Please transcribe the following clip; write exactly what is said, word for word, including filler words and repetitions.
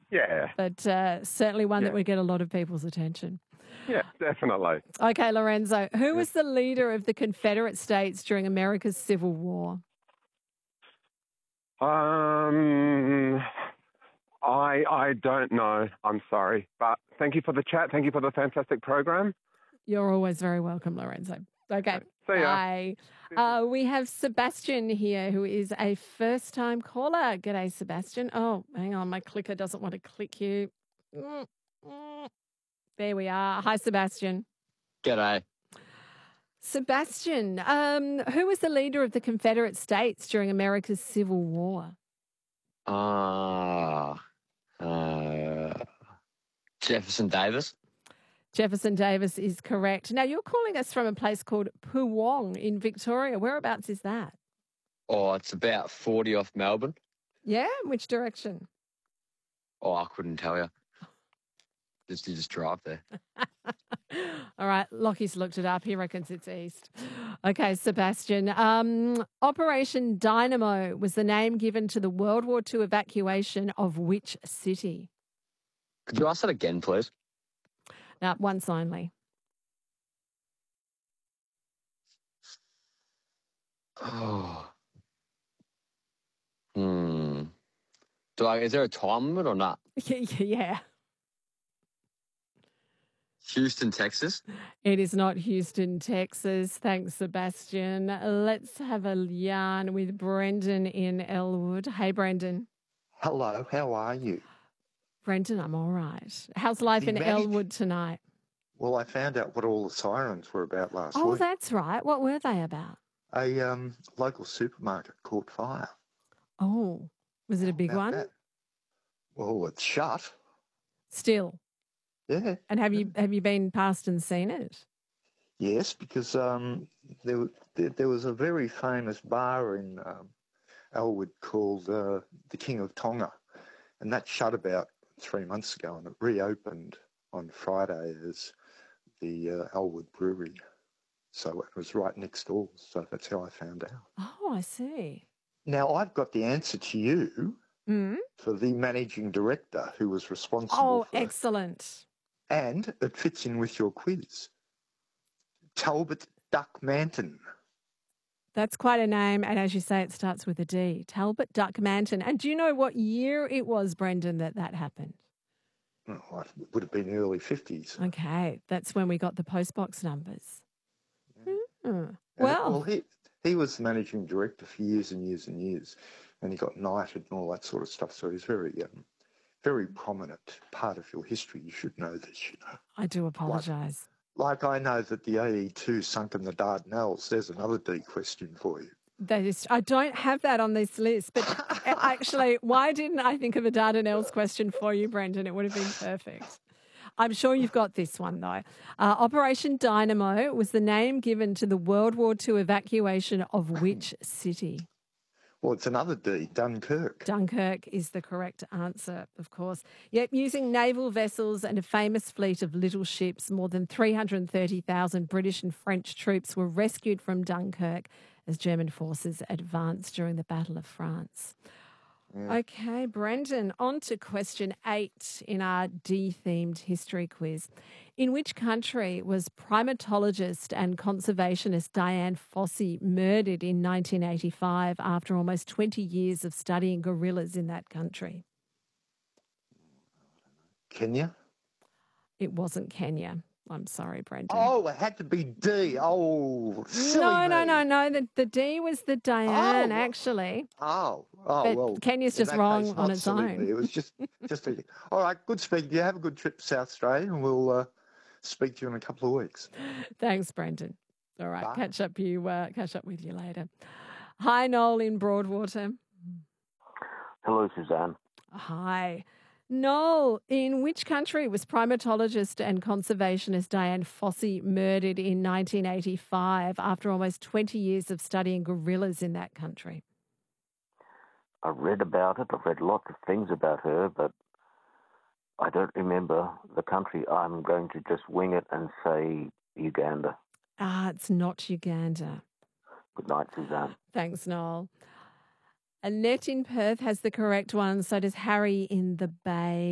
Yeah. but uh, certainly one Yeah. that would get a lot of people's attention. Yeah, definitely. Okay, Lorenzo, who was the leader of the Confederate States during America's Civil War? Um, I I don't know. I'm sorry, but thank you for the chat. Thank you for the fantastic program. You're always very welcome, Lorenzo. Okay, See ya. bye. Uh, we have Sebastian here, who is a first-time caller. G'day, Sebastian. Oh, hang on, my clicker doesn't want to click you. Mm, mm. There we are. Hi, Sebastian. G'day. Sebastian, um, who was the leader of the Confederate States during America's Civil War? Ah, uh, Jefferson Davis. Jefferson Davis is correct. Now, you're calling us from a place called Poowong in Victoria. Whereabouts is that? Oh, it's about forty off Melbourne. Yeah? Which direction? Oh, I couldn't tell you. Just you just drive there. All right, Lockie's looked it up. He reckons it's east. Okay, Sebastian. Um, Operation Dynamo was the name given to the World War Two evacuation of which city? Could you ask that again, please? Now, once only. Oh. Hmm. Do I? Is there a time limit or not? Yeah. Houston, Texas. It is not Houston, Texas. Thanks, Sebastian. Let's have a yarn with Brendan in Elwood. Hey, Brendan. Hello, how are you? Brendan, I'm all right. How's life You in managed- Elwood tonight? Well, I found out what all the sirens were about last Oh, week. that's right. What were they about? A um, local supermarket caught fire. Oh, was it a big About one? that. Well, it's shut. Still. Yeah. And have you have you been past and seen it? Yes, because um, there, wa- there there was a very famous bar in um, Elwood called uh, the King of Tonga, and that shut about three months ago, and it reopened on Friday as the uh, Elwood Brewery. So it was right next door. So that's how I found out. Oh, I see. Now I've got the answer to you Mm? for the managing director who was responsible Oh, for it. excellent. And it fits in with your quiz. Talbot Duck Manton. That's quite a name. And as you say, it starts with a D. Talbot Duck Manton. And do you know what year it was, Brendan, that that happened? Oh, it would have been early fifties. Okay. That's when we got the postbox numbers. Hmm. And, Well, well, he, he was the managing director for years and years and years, and he got knighted and all that sort of stuff. So he's very, um, very prominent part of your history. You should know this, you know. I do apologise. Like I know that the A E two sunk in the Dardanelles. There's another D question for you. That is, I don't have that on this list, but actually, why didn't I think of a Dardanelles question for you, Brendan? It would have been perfect. I'm sure you've got this one, though. Uh, Operation Dynamo was the name given to the World War Two evacuation of which city? Well, it's another D, Dunkirk. Dunkirk is the correct answer, of course. Yet, using naval vessels and a famous fleet of little ships, more than three hundred thirty thousand British and French troops were rescued from Dunkirk as German forces advanced during the Battle of France. Yeah. Okay, Brendan, on to question eight in our D-themed history quiz. In which country was primatologist and conservationist Dian Fossey murdered in nineteen eighty-five after almost twenty years of studying gorillas in that country? Kenya? It wasn't Kenya. I'm sorry, Brendan. Oh, it had to be D. Oh, silly no, no, me. no, no. The, the D was the Diane, Oh. actually. Oh, oh But well. Kenya's in just that wrong case, on not its silly own. me. It was just, just a, all right. Good speaking to you. Have a good trip to South Australia, and we'll uh, speak to you in a couple of weeks. Thanks, Brendan. All right, Bye. catch up you. Uh, catch up with you later. Hi, Noel in Broadwater. Hello, Suzanne. Hi. Noel, in which country was primatologist and conservationist Dian Fossey murdered in nineteen eighty-five after almost twenty years of studying gorillas in that country? I read about it. I've read lots of things about her, but I don't remember the country. I'm going to just wing it and say Uganda. Ah, it's not Uganda. Good night, Suzanne. Thanks, Noel. Annette in Perth has the correct one. So does Harry in the Bay.